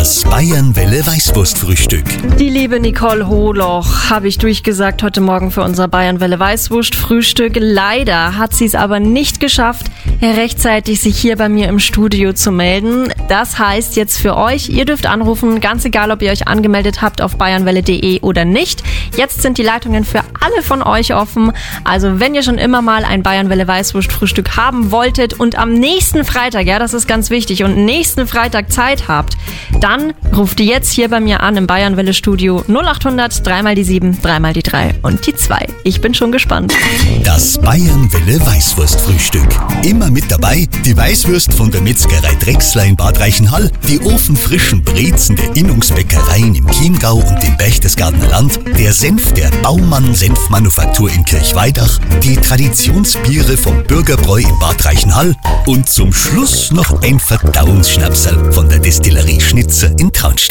Das Bayern-Welle Weißwurstfrühstück. Die liebe Nicole Holoch habe ich durchgesagt heute Morgen für unser Bayern-Welle Weißwurstfrühstück. Leider hat sie es aber nicht geschafft, rechtzeitig sich hier bei mir im Studio zu melden. Das heißt jetzt für euch, ihr dürft anrufen, ganz egal, ob ihr euch angemeldet habt auf bayernwelle.de oder nicht. Jetzt sind die Leitungen für alle von euch offen. Also wenn ihr schon immer mal ein Bayern-Welle Weißwurstfrühstück haben wolltet und am nächsten Freitag, ja, das ist ganz wichtig, und nächsten Freitag Zeit habt, dann ruft ihr jetzt hier bei mir an im Bayern-Welle Studio 0800 3 mal die 7, 3 mal die 3 und die 2. Ich bin schon gespannt. Das Bayern-Welle Weißwurstfrühstück. Immer mit dabei die Weißwürst von der Metzgerei Drechsler in Bad Reichenhall, die ofenfrischen Brezen der Innungsbäckereien im Chiemgau und im Berchtesgadener Land, der Senf der Baumann Senfmanufaktur in Kirchweidach, die Traditionsbiere vom Bürgerbräu in Bad Reichenhall und zum Schluss noch ein Verdauungsschnapsel von der Destillerie Schnitzer in Traunstein.